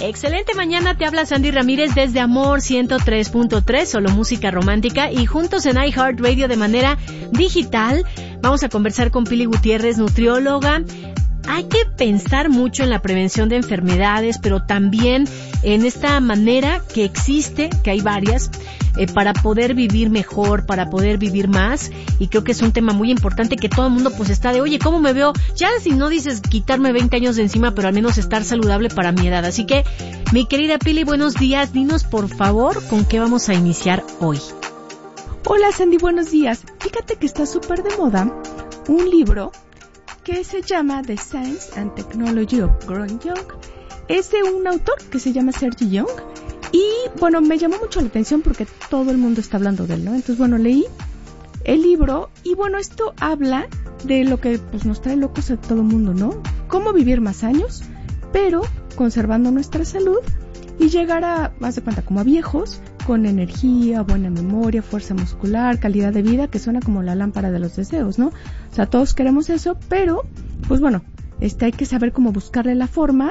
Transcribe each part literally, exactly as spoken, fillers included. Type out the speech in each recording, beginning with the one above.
Excelente mañana, te habla Sandy Ramírez desde Amor ciento tres punto tres, solo música romántica, y juntos en iHeartRadio de manera digital vamos a conversar con Pili Gutiérrez, nutrióloga. Hay que pensar mucho en la prevención de enfermedades, pero también en esta manera que existe, que hay varias, eh, para poder vivir mejor, para poder vivir más, y creo que es un tema muy importante que todo el mundo pues está de, oye, ¿cómo me veo? Ya si no dices quitarme veinte años de encima, pero al menos estar saludable para mi edad. Así que, mi querida Pili, buenos días, dinos por favor con qué vamos a iniciar hoy. Hola Sandy, buenos días. Fíjate que está súper de moda un libro que se llama The Science and Technology of Growing Young. Es de un autor que se llama Sergey Young y, bueno, me llamó mucho la atención porque todo el mundo está hablando de él, ¿no? Entonces, bueno, leí el libro y, bueno, esto habla de lo que pues nos trae locos a todo el mundo, ¿no? Cómo vivir más años, pero conservando nuestra salud y llegar a, más de cuenta, como a viejos, con energía, buena memoria, fuerza muscular, calidad de vida, que suena como la lámpara de los deseos, ¿no? O sea, todos queremos eso, pero, pues bueno, este hay que saber cómo buscarle la forma,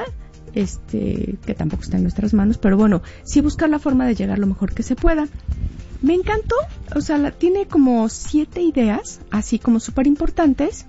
este, que tampoco está en nuestras manos, pero bueno, sí buscar la forma de llegar lo mejor que se pueda. Me encantó, o sea, la, tiene como siete ideas, así como súper importantes,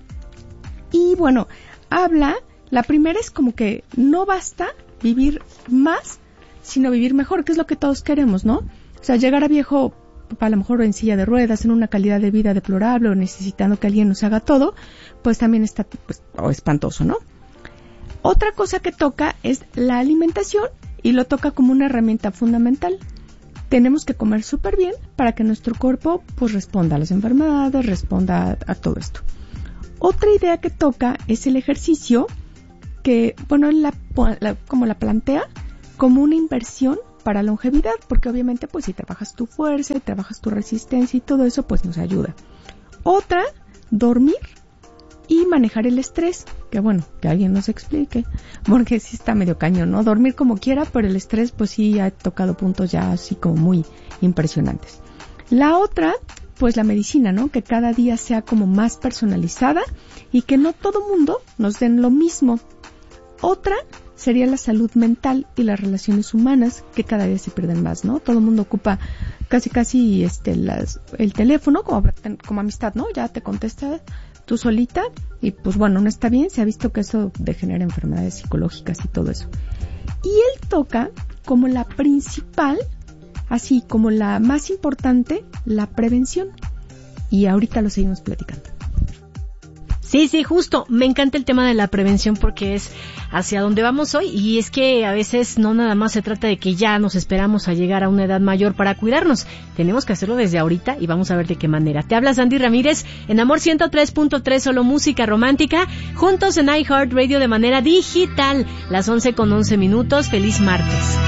y bueno, habla, la primera es como que no basta vivir más, sino vivir mejor, que es lo que todos queremos, ¿no? O sea, llegar a viejo, a lo mejor en silla de ruedas, en una calidad de vida deplorable o necesitando que alguien nos haga todo, pues también está pues, oh, espantoso, ¿no? Otra cosa que toca es la alimentación y lo toca como una herramienta fundamental. Tenemos que comer súper bien para que nuestro cuerpo pues responda a las enfermedades, responda a, a todo esto. Otra idea que toca es el ejercicio, que, bueno, la, la, como la plantea, como una inversión para longevidad, porque obviamente pues si trabajas tu fuerza y trabajas tu resistencia y todo eso pues nos ayuda. Otra, dormir y manejar el estrés, que bueno, que alguien nos explique, porque sí está medio cañón, ¿no? Dormir como quiera, pero el estrés pues sí ha tocado puntos ya así como muy impresionantes. La otra, pues la medicina, ¿no? Que cada día sea como más personalizada y que no todo mundo nos den lo mismo. Otra sería la salud mental y las relaciones humanas, que cada día se pierden más, ¿no? Todo el mundo ocupa casi casi este las el teléfono como, como amistad, ¿no? Ya te contesta tú solita y pues bueno, no está bien, se ha visto que eso degenera enfermedades psicológicas y todo eso. Y él toca como la principal, así como la más importante, la prevención. Y ahorita lo seguimos platicando. Sí, sí, justo. Me encanta el tema de la prevención porque es hacia donde vamos hoy, y es que a veces no nada más se trata de que ya nos esperamos a llegar a una edad mayor para cuidarnos. Tenemos que hacerlo desde ahorita y vamos a ver de qué manera. Te habla Sandy Ramírez en Amor ciento tres punto tres, solo música romántica, juntos en iHeartRadio de manera digital, las once con once minutos. Feliz martes.